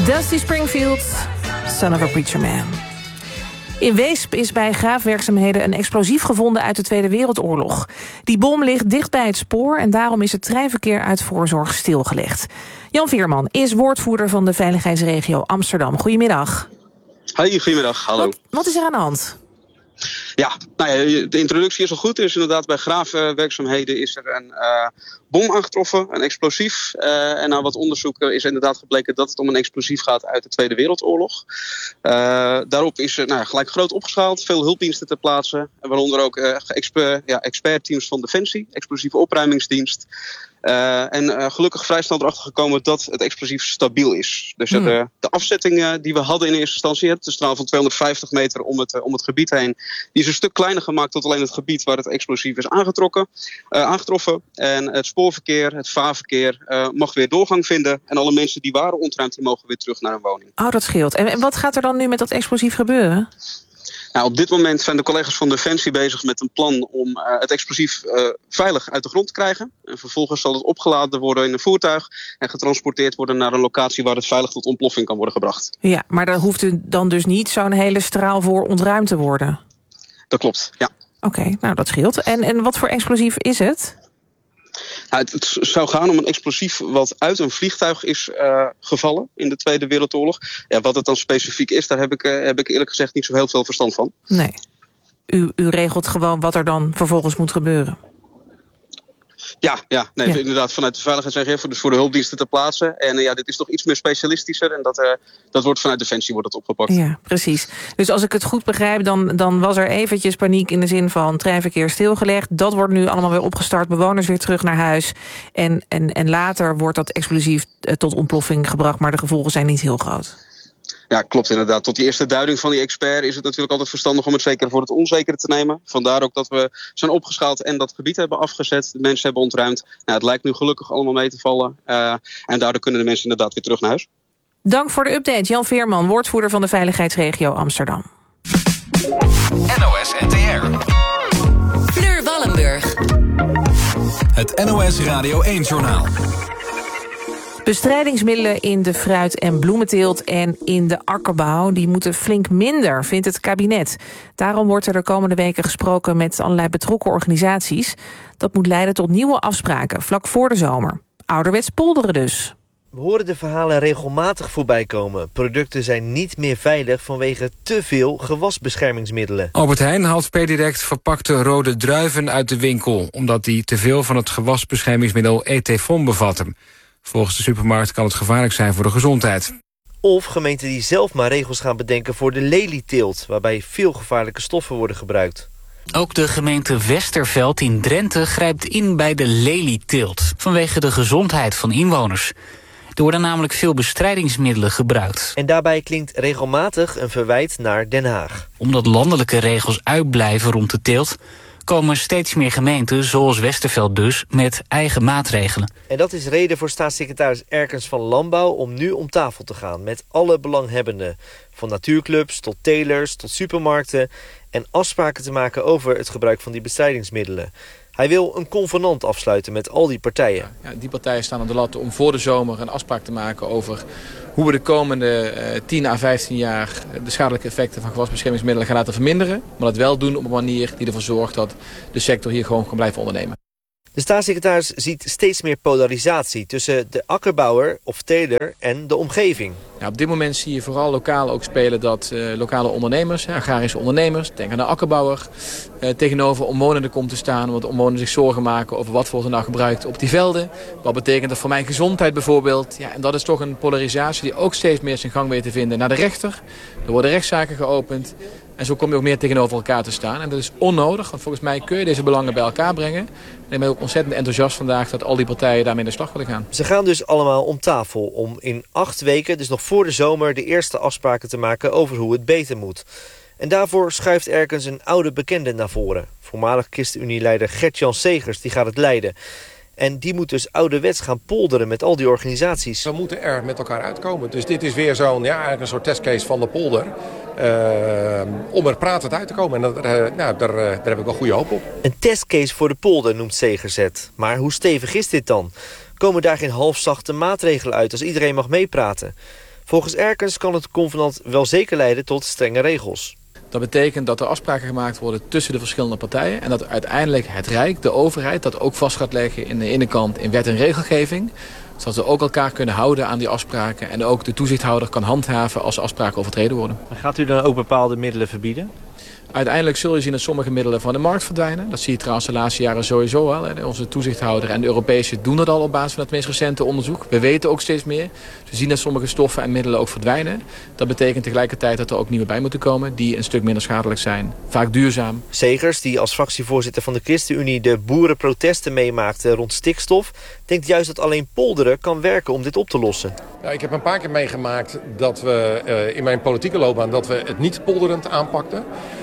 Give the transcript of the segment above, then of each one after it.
Dusty Springfield, Son of a Preacher Man. In Weesp is bij graafwerkzaamheden een explosief gevonden uit de Tweede Wereldoorlog. Die bom ligt dicht bij het spoor en daarom is het treinverkeer uit voorzorg stilgelegd. Jan Veerman is woordvoerder van de veiligheidsregio Amsterdam. Goedemiddag. Hoi, goedemiddag. Hallo. Wat is er aan de hand? Ja, de introductie is al goed. Er is inderdaad bij graafwerkzaamheden is er een bom aangetroffen, een explosief. En na wat onderzoek is inderdaad gebleken dat het om een explosief gaat uit de Tweede Wereldoorlog. Daarop is gelijk groot opgeschaald, veel hulpdiensten ter plaatse. Waaronder ook expertteams van Defensie, explosieve opruimingsdienst. En gelukkig vrij snel erachter gekomen dat het explosief stabiel is. Dus de afzetting die we hadden in eerste instantie, de straal van 250 meter om het gebied heen, die is een stuk kleiner gemaakt tot alleen het gebied waar het explosief is aangetroffen. En het spoorverkeer, het vaarverkeer mag weer doorgang vinden. En alle mensen die waren ontruimd, die mogen weer terug naar hun woning. Oh, dat scheelt. En wat gaat er dan nu met dat explosief gebeuren? Nou, op dit moment zijn de collega's van Defensie bezig met een plan om het explosief veilig uit de grond te krijgen. En vervolgens zal het opgeladen worden in een voertuig en getransporteerd worden naar een locatie waar het veilig tot ontploffing kan worden gebracht. Ja, maar daar hoeft dan dus niet zo'n hele straal voor ontruimd te worden? Dat klopt, ja. Oké, nou dat scheelt. En wat voor explosief is het? Nou, het zou gaan om een explosief wat uit een vliegtuig is gevallen in de Tweede Wereldoorlog. Ja, wat het dan specifiek is, daar heb ik eerlijk gezegd niet zo heel veel verstand van. Nee. U regelt gewoon wat er dan vervolgens moet gebeuren? Ja, inderdaad, vanuit de veiligheidsregio, dus voor de hulpdiensten ter plaatse. En dit is toch iets meer specialistischer en dat wordt vanuit Defensie wordt het opgepakt. Ja, precies. Dus als ik het goed begrijp, dan was er eventjes paniek in de zin van treinverkeer stilgelegd. Dat wordt nu allemaal weer opgestart, bewoners weer terug naar huis. En later wordt dat explosief tot ontploffing gebracht, maar de gevolgen zijn niet heel groot. Ja, klopt inderdaad. Tot die eerste duiding van die expert is het natuurlijk altijd verstandig om het zekere voor het onzekere te nemen. Vandaar ook dat we zijn opgeschaald en dat gebied hebben afgezet. De mensen hebben ontruimd. Nou, het lijkt nu gelukkig allemaal mee te vallen. En daardoor kunnen de mensen inderdaad weer terug naar huis. Dank voor de update. Jan Veerman, woordvoerder van de veiligheidsregio Amsterdam. NOS NTR. Fleur Wallenburg. Het NOS Radio 1-journaal. Bestrijdingsmiddelen in de fruit- en bloementeelt en in de akkerbouw, die moeten flink minder, vindt het kabinet. Daarom wordt er de komende weken gesproken met allerlei betrokken organisaties. Dat moet leiden tot nieuwe afspraken, vlak voor de zomer. Ouderwets polderen dus. We horen de verhalen regelmatig voorbij komen. Producten zijn niet meer veilig vanwege te veel gewasbeschermingsmiddelen. Albert Heijn haalt per direct verpakte rode druiven uit de winkel, omdat die te veel van het gewasbeschermingsmiddel Etefon bevatten. Volgens de supermarkt kan het gevaarlijk zijn voor de gezondheid. Of gemeenten die zelf maar regels gaan bedenken voor de lelieteelt, waarbij veel gevaarlijke stoffen worden gebruikt. Ook de gemeente Westerveld in Drenthe grijpt in bij de lelieteelt, vanwege de gezondheid van inwoners. Er worden namelijk veel bestrijdingsmiddelen gebruikt. En daarbij klinkt regelmatig een verwijt naar Den Haag. Omdat landelijke regels uitblijven rond de teelt, komen steeds meer gemeenten, zoals Westerveld dus, met eigen maatregelen. En dat is reden voor staatssecretaris Erkens van Landbouw om nu om tafel te gaan met alle belanghebbenden. Van natuurclubs tot telers tot supermarkten en afspraken te maken over het gebruik van die bestrijdingsmiddelen. Hij wil een convenant afsluiten met al die partijen. Ja, die partijen staan aan de lat om voor de zomer een afspraak te maken over hoe we de komende 10 à 15 jaar de schadelijke effecten van gewasbeschermingsmiddelen gaan laten verminderen. Maar dat wel doen op een manier die ervoor zorgt dat de sector hier gewoon kan blijven ondernemen. De staatssecretaris ziet steeds meer polarisatie tussen de akkerbouwer of teler en de omgeving. Ja, op dit moment zie je vooral lokaal ook spelen dat lokale ondernemers, agrarische ondernemers, denk aan de akkerbouwer, tegenover omwonenden komt te staan. Want omwonenden zich zorgen maken over wat wordt er nou gebruikt op die velden. Wat betekent dat voor mijn gezondheid bijvoorbeeld? Ja, en dat is toch een polarisatie die ook steeds meer zijn gang weet te vinden naar de rechter. Er worden rechtszaken geopend. En zo kom je ook meer tegenover elkaar te staan. En dat is onnodig, want volgens mij kun je deze belangen bij elkaar brengen. En ik ben ook ontzettend enthousiast vandaag dat al die partijen daarmee in de slag willen gaan. Ze gaan dus allemaal om tafel om in 8 weken, dus nog voor de zomer, de eerste afspraken te maken over hoe het beter moet. En daarvoor schuift Erkens een oude bekende naar voren. Voormalig ChristenUnie-leider Gert-Jan Segers, die gaat het leiden. En die moet dus ouderwets gaan polderen met al die organisaties. We moeten er met elkaar uitkomen. Dus dit is weer eigenlijk een soort testcase van de polder. Om er pratend uit te komen. En daar heb ik wel goede hoop op. Een testcase voor de polder noemt Segers het. Maar hoe stevig is dit dan? Komen daar geen halfzachte maatregelen uit als iedereen mag meepraten? Volgens Erkens kan het convenant wel zeker leiden tot strenge regels. Dat betekent dat er afspraken gemaakt worden tussen de verschillende partijen. En dat uiteindelijk het Rijk, de overheid, dat ook vast gaat leggen in de ene kant in wet en regelgeving. Zodat we ook elkaar kunnen houden aan die afspraken. En ook de toezichthouder kan handhaven als afspraken overtreden worden. Gaat u dan ook bepaalde middelen verbieden? Uiteindelijk zul je zien dat sommige middelen van de markt verdwijnen. Dat zie je trouwens de laatste jaren sowieso al. Onze toezichthouder en de Europese doen dat al op basis van het meest recente onderzoek. We weten ook steeds meer. We zien dat sommige stoffen en middelen ook verdwijnen. Dat betekent tegelijkertijd dat er ook nieuwe bij moeten komen die een stuk minder schadelijk zijn. Vaak duurzaam. Segers, die als fractievoorzitter van de ChristenUnie de boerenprotesten meemaakte rond stikstof, denkt juist dat alleen polderen kan werken om dit op te lossen. Ja, ik heb een paar keer meegemaakt dat we in mijn politieke loopbaan dat we het niet polderend aanpakten.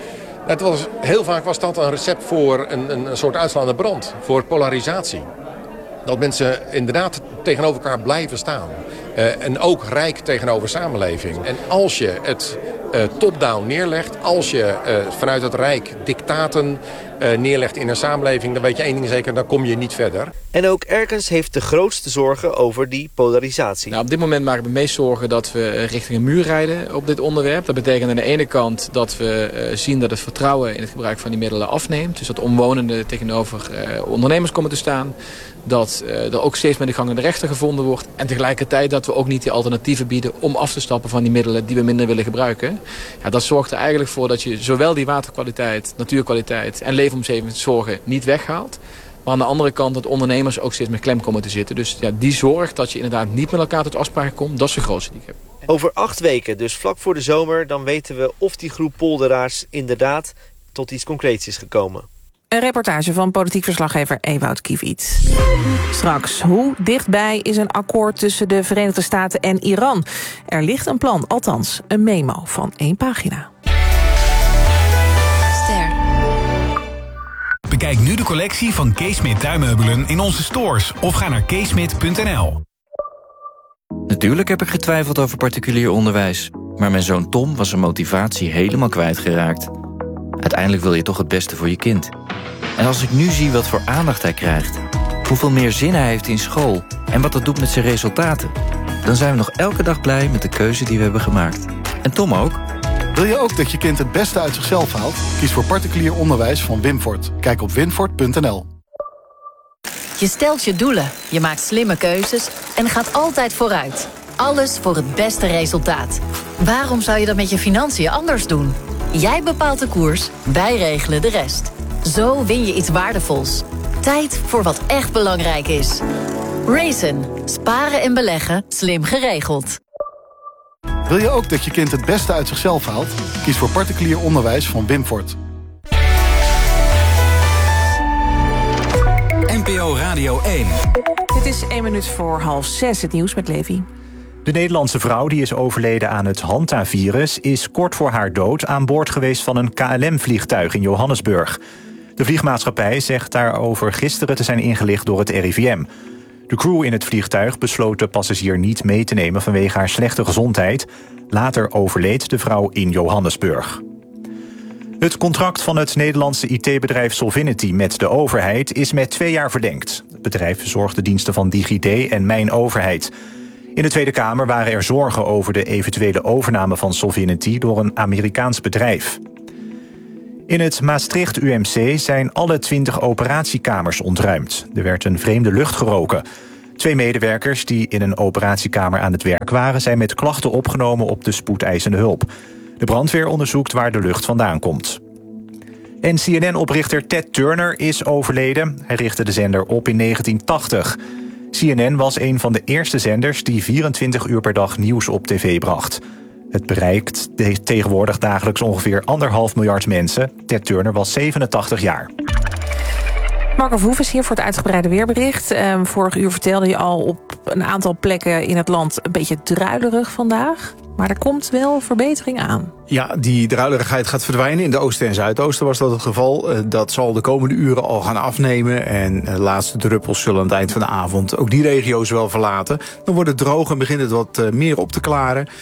Heel vaak was dat een recept voor een soort uitslaande brand, voor polarisatie. Dat mensen inderdaad tegenover elkaar blijven staan. En ook rijk tegenover samenleving. En als je het top-down neerlegt, als je vanuit het Rijk dictaten neerlegt in een samenleving, dan weet je één ding zeker, dan kom je niet verder. En ook Erkens heeft de grootste zorgen over die polarisatie. Nou, op dit moment maken we het meest zorgen dat we richting een muur rijden op dit onderwerp. Dat betekent aan de ene kant dat we zien dat het vertrouwen in het gebruik van die middelen afneemt. Dus dat omwonenden tegenover ondernemers komen te staan. Dat er ook steeds meer de gang in de rechter gevonden wordt. En tegelijkertijd dat we ook niet die alternatieven bieden om af te stappen van die middelen die we minder willen gebruiken. Ja, dat zorgt er eigenlijk voor dat je zowel die waterkwaliteit, natuurkwaliteit en leefomgevingszorgen niet weghaalt. Maar aan de andere kant dat ondernemers ook steeds meer klem komen te zitten. Dus ja, die zorg dat je inderdaad niet met elkaar tot afspraken komt, dat is de grootste die ik heb. Over 8 weken, dus vlak voor de zomer, dan weten we of die groep polderaars inderdaad tot iets concreets is gekomen. Een reportage van politiek verslaggever Ewout Kiviet. Straks, hoe dichtbij is een akkoord tussen de Verenigde Staten en Iran? Er ligt een plan, althans een memo van 1 pagina. Bekijk nu de collectie van Keesmit tuinmeubelen in onze stores of ga naar keesmit.nl. Natuurlijk heb ik getwijfeld over particulier onderwijs, maar mijn zoon Tom was zijn motivatie helemaal kwijtgeraakt. Uiteindelijk wil je toch het beste voor je kind. En als ik nu zie wat voor aandacht hij krijgt, hoeveel meer zin hij heeft in school en wat dat doet met zijn resultaten, dan zijn we nog elke dag blij met de keuze die we hebben gemaakt. En Tom ook. Wil je ook dat je kind het beste uit zichzelf haalt? Kies voor particulier onderwijs van Winfort. Kijk op winfort.nl. Je stelt je doelen, je maakt slimme keuzes en gaat altijd vooruit. Alles voor het beste resultaat. Waarom zou je dat met je financiën anders doen? Jij bepaalt de koers, wij regelen de rest. Zo win je iets waardevols. Tijd voor wat echt belangrijk is. Raisin. Sparen en beleggen, slim geregeld. Wil je ook dat je kind het beste uit zichzelf haalt? Kies voor particulier onderwijs van Winfort. NPO Radio 1. Het is 1 minuut voor 5:30, het nieuws met Levi. De Nederlandse vrouw die is overleden aan het Hanta-virus is kort voor haar dood aan boord geweest van een KLM-vliegtuig in Johannesburg. De vliegmaatschappij zegt daarover gisteren te zijn ingelicht door het RIVM. De crew in het vliegtuig besloot de passagier niet mee te nemen vanwege haar slechte gezondheid. Later overleed de vrouw in Johannesburg. Het contract van het Nederlandse IT-bedrijf Solvinity met de overheid is met 2 jaar verlengd. Het bedrijf verzorgt de diensten van DigiD en Mijn Overheid. In de Tweede Kamer waren er zorgen over de eventuele overname van Solvinity door een Amerikaans bedrijf. In het Maastricht UMC zijn alle 20 operatiekamers ontruimd. Er werd een vreemde lucht geroken. 2 medewerkers die in een operatiekamer aan het werk waren zijn met klachten opgenomen op de spoedeisende hulp. De brandweer onderzoekt waar de lucht vandaan komt. En CNN-oprichter Ted Turner is overleden. Hij richtte de zender op in 1980. CNN was een van de eerste zenders die 24 uur per dag nieuws op tv bracht. Het bereikt tegenwoordig dagelijks ongeveer 1,5 miljard mensen. Ted Turner was 87 jaar. Marco Verhoef is hier voor het uitgebreide weerbericht. Vorig uur vertelde je al op een aantal plekken in het land een beetje druilerig vandaag. Maar er komt wel verbetering aan. Ja, die druilerigheid gaat verdwijnen. In de oosten en zuidoosten was dat het geval. Dat zal de komende uren al gaan afnemen. En de laatste druppels zullen aan het eind van de avond ook die regio's wel verlaten. Dan wordt het droog en begint het wat meer op te klaren.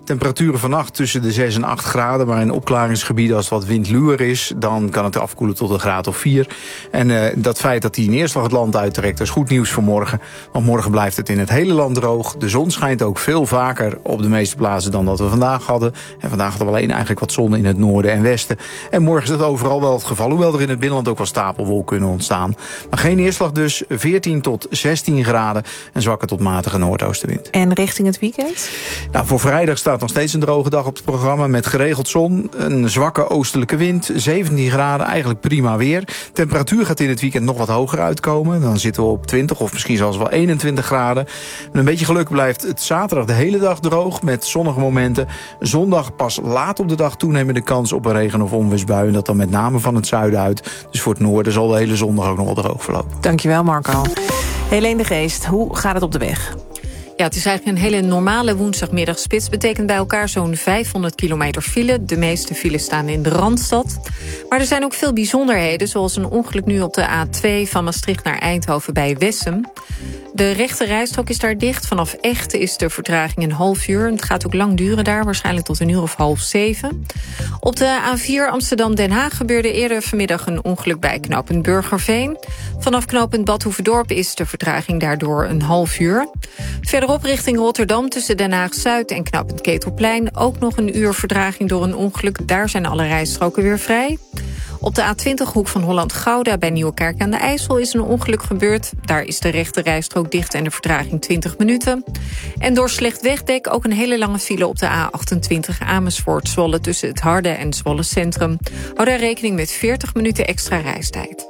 Temperaturen vannacht tussen de 6 en 8 graden. Maar in opklaringsgebieden, als het wat windluwer is, dan kan het afkoelen tot een graad of 4. En dat feit dat die neerslag het land uittrekt, dat is goed nieuws voor morgen. Want morgen blijft het in het hele land droog. De zon schijnt ook veel vaker op de meeste plaatsen dan dat we vandaag hadden. En vandaag hadden we alleen eigenlijk wat zon in het noorden en westen. En morgen is dat overal wel het geval, hoewel er in het binnenland ook wel stapelwolken kunnen ontstaan. Maar geen neerslag dus, 14 tot 16 graden en zwakke tot matige noordoostenwind. En richting het weekend? Nou, voor vrijdag staat nog steeds een droge dag op het programma met geregeld zon, een zwakke oostelijke wind, 17 graden, eigenlijk prima weer. Temperatuur gaat in het weekend nog wat hoger uitkomen. Dan zitten we op 20 of misschien zelfs wel 21 graden. Met een beetje geluk blijft het zaterdag de hele dag droog met zonnige momenten. Zondag pas laat op de dag toenemende kans op een regen- of onweersbui. En dat dan met name van het zuiden uit. Dus voor het noorden zal de hele zondag ook nog wel droog verlopen. Dankjewel, Marco. Helene de Geest, hoe gaat het op de weg? Ja, het is eigenlijk een hele normale woensdagmiddagspits. Betekent bij elkaar zo'n 500 kilometer file. De meeste files staan in de Randstad. Maar er zijn ook veel bijzonderheden, zoals een ongeluk nu op de A2 van Maastricht naar Eindhoven bij Wessem. De rechte rijstrook is daar dicht. Vanaf Echt is de vertraging een half uur. Het gaat ook lang duren daar, waarschijnlijk tot 6:30. Op de A4 Amsterdam-Den Haag gebeurde eerder vanmiddag een ongeluk bij knooppunt Burgerveen. Vanaf knooppunt Bad Hoeverdorp is de vertraging daardoor een half uur. Verderop richting Rotterdam tussen Den Haag-Zuid en knooppunt Ketelplein ook nog een uur vertraging door een ongeluk. Daar zijn alle rijstroken weer vrij. Op de A20 hoek van Holland-Gouda bij Nieuwekerk aan de IJssel is een ongeluk gebeurd. Daar is de rechte rijstrook dicht en de vertraging 20 minuten. En door slecht wegdek ook een hele lange file op de A28 Amersfoort-Zwolle tussen het Harde en Zwolle Centrum. Hou daar rekening met 40 minuten extra reistijd.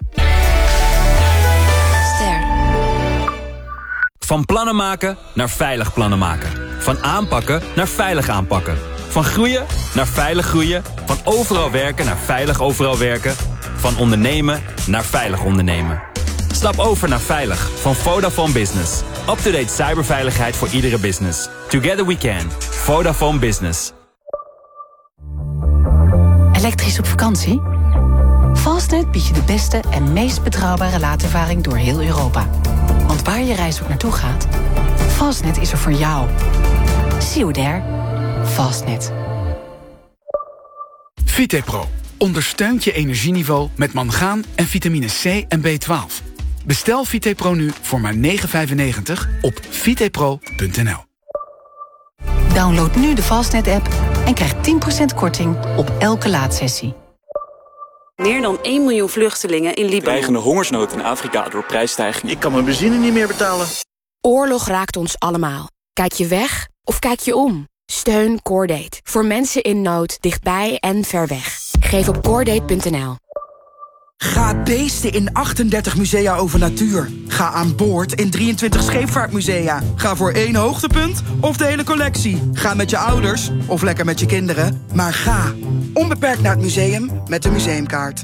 Van plannen maken naar veilig plannen maken. Van aanpakken naar veilig aanpakken. Van groeien naar veilig groeien. Van overal werken naar veilig overal werken. Van ondernemen naar veilig ondernemen. Stap over naar Veilig van Vodafone Business. Up-to-date cyberveiligheid voor iedere business. Together we can. Vodafone Business. Elektrisch op vakantie? Fastnet biedt je de beste en meest betrouwbare laadervaring door heel Europa. Want waar je reis ook naartoe gaat, Fastnet is er voor jou. See you there. Fastnet. Vitepro ondersteunt je energieniveau met mangaan en vitamine C en B12. Bestel Vitepro nu voor maar €9,95 op vitepro.nl. Download nu de Fastnet-app en krijg 10% korting op elke laadsessie. Meer dan 1 miljoen vluchtelingen in Libanon. Dreigende hongersnood in Afrika door prijsstijgingen. Ik kan mijn benzine niet meer betalen. Oorlog raakt ons allemaal. Kijk je weg of kijk je om? Steun Cordate. Voor mensen in nood, dichtbij en ver weg. Geef op cordate.nl. Ga beesten in 38 musea over natuur. Ga aan boord in 23 scheepvaartmusea. Ga voor 1 hoogtepunt of de hele collectie. Ga met je ouders of lekker met je kinderen. Maar ga onbeperkt naar het museum met de museumkaart.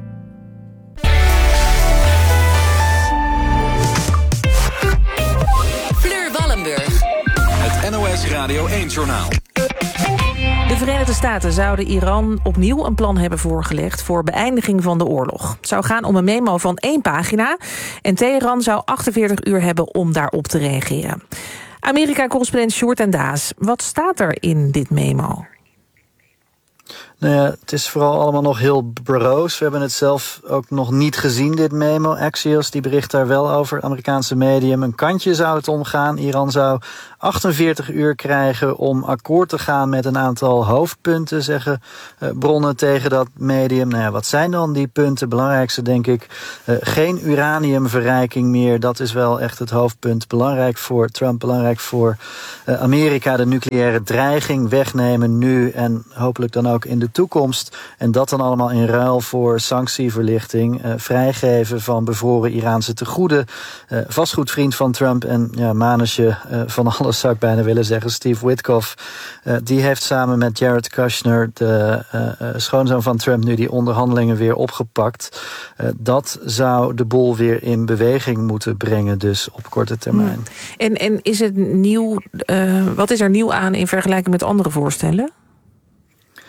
Fleur Wallenburg. Het NOS Radio 1-journaal. De Verenigde Staten zouden Iran opnieuw een plan hebben voorgelegd voor beëindiging van de oorlog. Het zou gaan om een memo van 1 pagina en Teheran zou 48 uur hebben om daarop te reageren. Amerika-correspondent Sjoerd en Daas, wat staat er in dit memo? Nou ja, het is vooral allemaal nog heel broos. We hebben het zelf ook nog niet gezien, dit memo. Axios die bericht daar wel over, Amerikaanse medium. Een kantje zou het omgaan. Iran zou 48 uur krijgen om akkoord te gaan met een aantal hoofdpunten, zeggen bronnen tegen dat medium. Nou ja, wat zijn dan die punten? Belangrijkste denk ik, geen uraniumverrijking meer. Dat is wel echt het hoofdpunt. Belangrijk voor Trump, belangrijk voor Amerika. De nucleaire dreiging wegnemen nu en hopelijk dan ook in de toekomst. En dat dan allemaal in ruil voor sanctieverlichting. Vrijgeven van bevroren Iraanse tegoeden. Vastgoedvriend van Trump en ja, manusje van alles zou ik bijna willen zeggen. Steve Witkoff. Die heeft samen met Jared Kushner, de schoonzoon van Trump, nu die onderhandelingen weer opgepakt. Dat zou de boel weer in beweging moeten brengen, dus op korte termijn. En is het nieuw? Wat is er nieuw aan in vergelijking met andere voorstellen?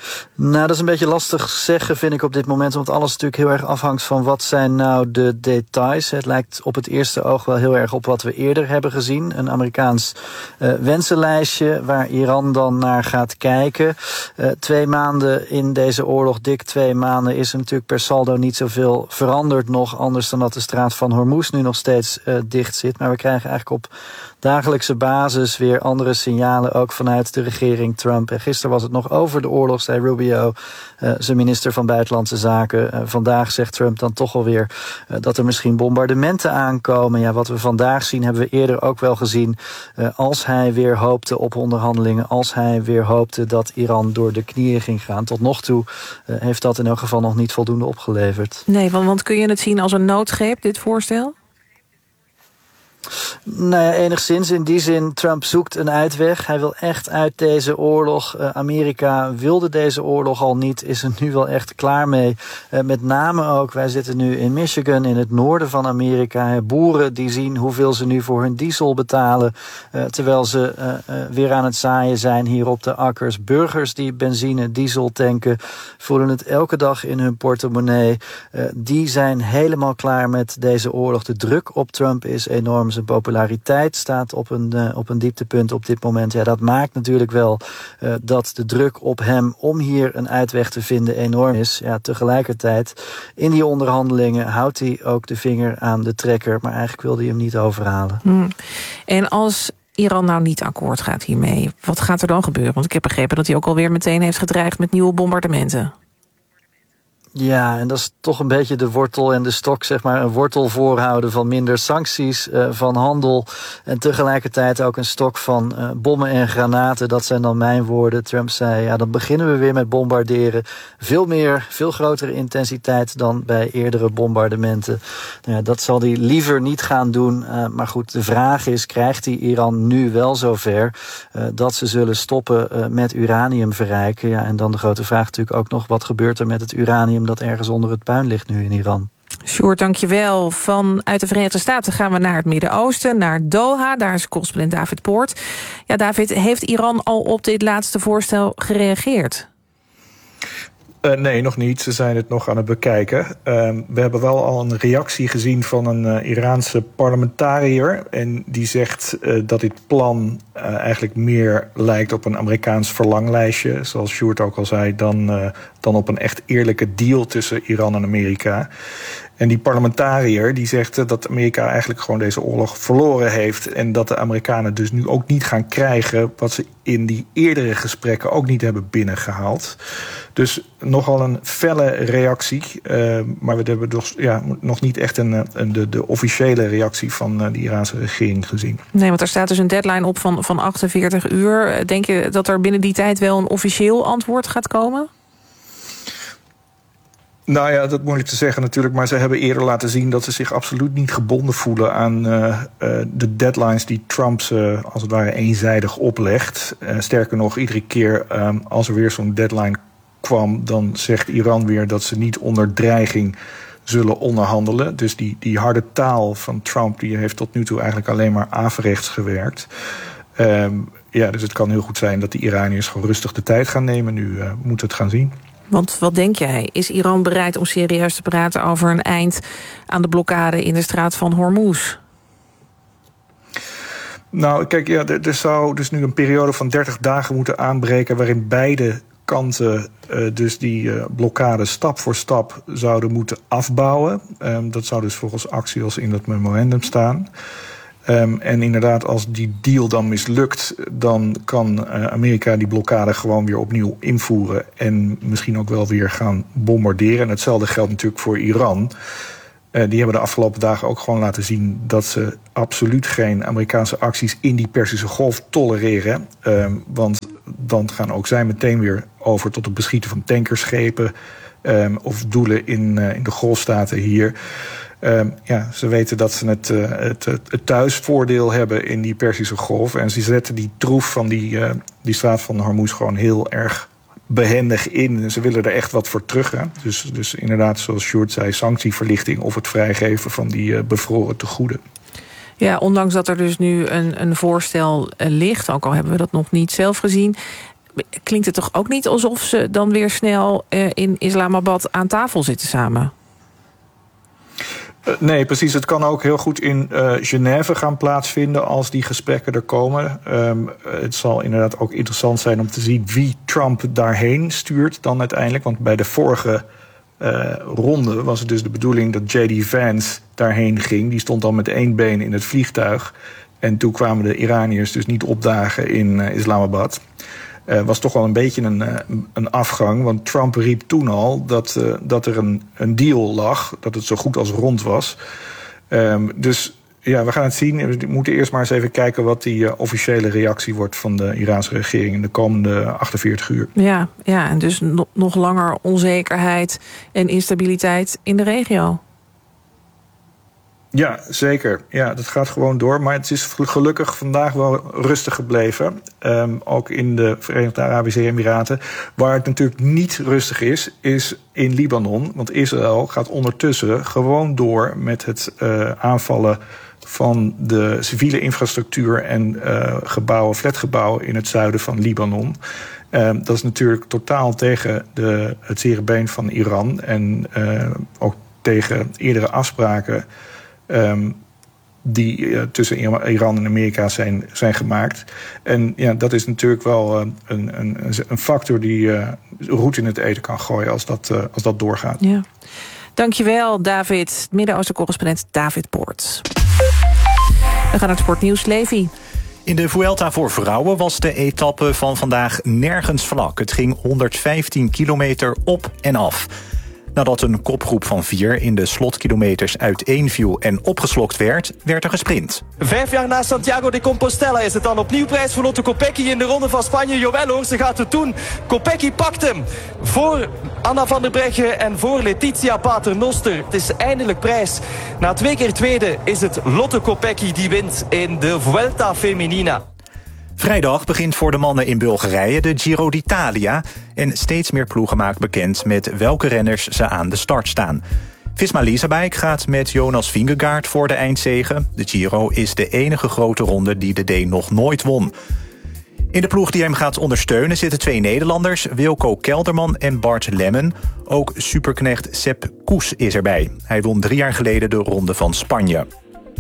Nou, dat is een beetje lastig zeggen, vind ik op dit moment. Want alles natuurlijk heel erg afhangt van wat zijn nou de details. Het lijkt op het eerste oog wel heel erg op wat we eerder hebben gezien. Een Amerikaans wensenlijstje waar Iran dan naar gaat kijken. 2 maanden in deze oorlog, dik 2 maanden, is er natuurlijk per saldo niet zoveel veranderd nog. Anders dan dat de straat van Hormuz nu nog steeds dicht zit. Maar we krijgen eigenlijk op dagelijkse basis weer andere signalen, ook vanuit de regering Trump. En gisteren was het nog over de oorlog, zei Rubio, zijn minister van Buitenlandse Zaken. Vandaag zegt Trump dan toch alweer dat er misschien bombardementen aankomen. Ja, wat we vandaag zien, hebben we eerder ook wel gezien. Als hij weer hoopte op onderhandelingen, als hij weer hoopte dat Iran door de knieën ging gaan. Tot nog toe heeft dat in elk geval nog niet voldoende opgeleverd. Nee, want kun je het zien als een noodgreep, dit voorstel? Nou ja, enigszins. In die zin, Trump zoekt een uitweg. Hij wil echt uit deze oorlog. Amerika wilde deze oorlog al niet, is er nu wel echt klaar mee. Met name ook, wij zitten nu in Michigan, in het noorden van Amerika. Boeren die zien hoeveel ze nu voor hun diesel betalen, terwijl ze weer aan het zaaien zijn hier op de akkers. Burgers die benzine, diesel tanken, voelen het elke dag in hun portemonnee. Die zijn helemaal klaar met deze oorlog. De druk op Trump is enorm. Zijn populariteit staat op een dieptepunt op dit moment. Ja, dat maakt natuurlijk wel dat de druk op hem om hier een uitweg te vinden enorm is. Ja, tegelijkertijd, in die onderhandelingen houdt hij ook de vinger aan de trekker, maar eigenlijk wilde hij hem niet overhalen. En als Iran nou niet akkoord gaat hiermee, wat gaat er dan gebeuren? Want ik heb begrepen dat hij ook alweer meteen heeft gedreigd met nieuwe bombardementen. Ja, en dat is toch een beetje de wortel en de stok, zeg maar. Een wortel voorhouden van minder sancties, van handel. En tegelijkertijd ook een stok van bommen en granaten. Dat zijn dan mijn woorden. Trump zei, ja, dan beginnen we weer met bombarderen. Veel grotere intensiteit dan bij eerdere bombardementen. Nou ja, dat zal hij liever niet gaan doen. Maar goed, de vraag is, krijgt hij Iran nu wel zover dat ze zullen stoppen met uranium verrijken? Ja, en dan de grote vraag natuurlijk ook nog, wat gebeurt er met het uranium dat ergens onder het puin ligt nu in Iran? Sjoerd, dankjewel. Vanuit de Verenigde Staten gaan we naar het Midden-Oosten, naar Doha. Daar is correspondent David Poort. Ja, David, heeft Iran al op dit laatste voorstel gereageerd? Nee, nog niet. Ze zijn het nog aan het bekijken. We hebben wel al een reactie gezien van een Iraanse parlementariër. En die zegt dat dit plan eigenlijk meer lijkt op een Amerikaans verlanglijstje. Zoals Sjoerd ook al zei, dan op een echt eerlijke deal tussen Iran en Amerika. En die parlementariër die zegt dat Amerika eigenlijk gewoon deze oorlog verloren heeft. En dat de Amerikanen dus nu ook niet gaan krijgen wat ze in die eerdere gesprekken ook niet hebben binnengehaald. Dus nogal een felle reactie. Maar we hebben dus, nog niet echt de officiële reactie van de Iraanse regering gezien. Nee, want er staat dus een deadline op van 48 uur. Denk je dat er binnen die tijd wel een officieel antwoord gaat komen? Nou ja, dat is moeilijk te zeggen natuurlijk. Maar ze hebben eerder laten zien dat ze zich absoluut niet gebonden voelen aan de deadlines die Trump ze als het ware eenzijdig oplegt. Sterker nog, iedere keer als er weer zo'n deadline kwam, dan zegt Iran weer dat ze niet onder dreiging zullen onderhandelen. Dus die harde taal van Trump die heeft tot nu toe eigenlijk alleen maar averechts gewerkt. Dus het kan heel goed zijn dat de Iraniërs gewoon rustig de tijd gaan nemen. Nu moeten we het gaan zien. Want wat denk jij? Is Iran bereid om serieus te praten over een eind aan de blokkade in de straat van Hormuz? Nou, kijk, ja, er zou dus nu een periode van 30 dagen moeten aanbreken waarin beide kanten dus die blokkade stap voor stap zouden moeten afbouwen. Dat zou dus volgens Axios in dat memorandum staan. En inderdaad, als die deal dan mislukt, dan kan Amerika die blokkade gewoon weer opnieuw invoeren en misschien ook wel weer gaan bombarderen. En hetzelfde geldt natuurlijk voor Iran. Die hebben de afgelopen dagen ook gewoon laten zien dat ze absoluut geen Amerikaanse acties in die Perzische Golf tolereren. Want dan gaan ook zij meteen weer over tot het beschieten van tankerschepen of doelen in de Golfstaten hier. Ze weten dat ze het thuisvoordeel hebben in die Perzische Golf. En ze zetten die troef van die straat van Hormuz gewoon heel erg behendig in. En ze willen er echt wat voor terug. Hè? Dus inderdaad, zoals Sjoerd zei, sanctieverlichting of het vrijgeven van die bevroren tegoeden. Ja, ondanks dat er dus nu een voorstel ligt, ook al hebben we dat nog niet zelf gezien, klinkt het toch ook niet alsof ze dan weer snel in Islamabad aan tafel zitten samen? Nee, precies. Het kan ook heel goed in Genève gaan plaatsvinden als die gesprekken er komen. Het zal inderdaad ook interessant zijn om te zien wie Trump daarheen stuurt dan uiteindelijk. Want bij de vorige ronde was het dus de bedoeling dat J.D. Vance daarheen ging. Die stond dan met 1 been in het vliegtuig. En toen kwamen de Iraniërs dus niet opdagen in Islamabad. Was toch wel een beetje een afgang. Want Trump riep toen al dat er een deal lag. Dat het zo goed als rond was. Dus ja, we gaan het zien. We moeten eerst maar eens even kijken wat die officiële reactie wordt van de Iraanse regering in de komende 48 uur. Ja, en dus nog langer onzekerheid en instabiliteit in de regio. Ja, zeker. Ja, dat gaat gewoon door. Maar het is gelukkig vandaag wel rustig gebleven. Ook in de Verenigde Arabische Emiraten. Waar het natuurlijk niet rustig is in Libanon. Want Israël gaat ondertussen gewoon door met het aanvallen van de civiele infrastructuur en flatgebouwen in het zuiden van Libanon. Dat is natuurlijk totaal tegen het zere been van Iran. En ook tegen eerdere afspraken die tussen Iran en Amerika zijn gemaakt. En ja, dat is natuurlijk wel een factor die roet in het eten kan gooien als dat doorgaat. Ja. Dankjewel, David. Midden-Oosten-correspondent David Poort. We gaan naar het sportnieuws. Levi. In de Vuelta voor vrouwen was de etappe van vandaag nergens vlak. Het ging 115 kilometer op en af. Nadat een kopgroep van 4 in de slotkilometers uiteenviel en opgeslokt werd er gesprint. 5 jaar na Santiago de Compostela is het dan opnieuw prijs voor Lotto Kopecky in de Ronde van Spanje. Jawel hoor, ze gaat het doen. Kopecky pakt hem voor Anna van der Breggen en voor Letitia Paternoster. Het is eindelijk prijs. Na 2 keer tweede is het Lotto Kopecky die wint in de Vuelta Feminina. Vrijdag begint voor de mannen in Bulgarije de Giro d'Italia. En steeds meer ploegen maken bekend met welke renners ze aan de start staan. Visma Leasebike gaat met Jonas Vingegaard voor de eindzege. De Giro is de enige grote ronde die de D nog nooit won. In de ploeg die hem gaat ondersteunen zitten 2 Nederlanders, Wilco Kelderman en Bart Lemmen. Ook superknecht Sepp Kuss is erbij. Hij won 3 jaar geleden de Ronde van Spanje.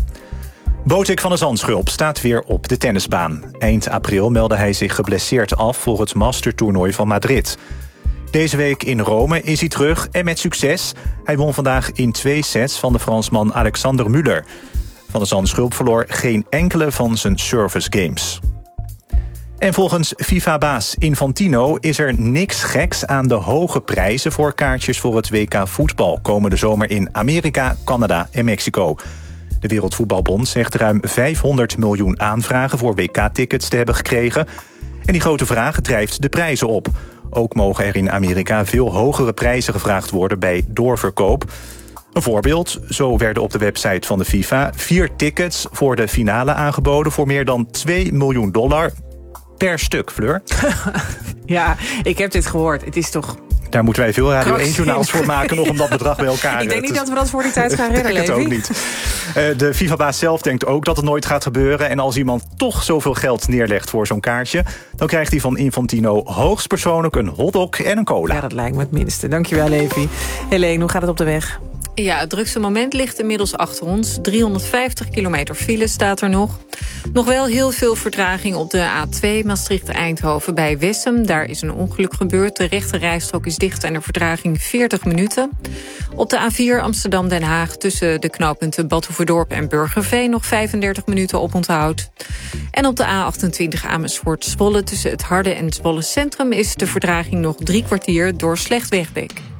Botik van der Zandschulp staat weer op de tennisbaan. Eind april meldde hij zich geblesseerd af voor het mastertoernooi van Madrid. Deze week in Rome is hij terug en met succes. Hij won vandaag in 2 sets van de Fransman Alexander Müller. Van der Zandschulp verloor geen enkele van zijn service games. En volgens FIFA-baas Infantino is er niks geks aan de hoge prijzen voor kaartjes voor het WK voetbal komende zomer in Amerika, Canada en Mexico. De Wereldvoetbalbond zegt ruim 500 miljoen aanvragen voor WK-tickets te hebben gekregen. En die grote vraag drijft de prijzen op. Ook mogen er in Amerika veel hogere prijzen gevraagd worden bij doorverkoop. Een voorbeeld, zo werden op de website van de FIFA 4 tickets voor de finale aangeboden voor meer dan $2 miljoen per stuk, Fleur. Ja, ik heb dit gehoord. Het is toch... Daar moeten wij veel Radio 1-journaals voor maken nog om dat bedrag bij elkaar... Ik denk niet dat we dat voor die tijd gaan redden, Levi. Ik denk het ook niet. De FIFA-baas zelf denkt ook dat het nooit gaat gebeuren. En als iemand toch zoveel geld neerlegt voor zo'n kaartje... dan krijgt hij van Infantino hoogstpersoonlijk een hotdog en een cola. Ja, dat lijkt me het minste. Dankjewel, Levi. Helene, hoe gaat het op de weg? Ja, het drukste moment ligt inmiddels achter ons. 350 kilometer file staat er nog. Nog wel heel veel vertraging op de A2 Maastricht-Eindhoven bij Wessem. Daar is een ongeluk gebeurd. De rechte rijstrook is dicht en de vertraging 40 minuten. Op de A4 Amsterdam-Den Haag tussen de knooppunten Badhoevedorp en Burgerveen nog 35 minuten oponthoud. En op de A28 Amersfoort-Zwolle tussen het Harde en het Zwolle Centrum is de vertraging nog 3 kwartier door slecht wegdek.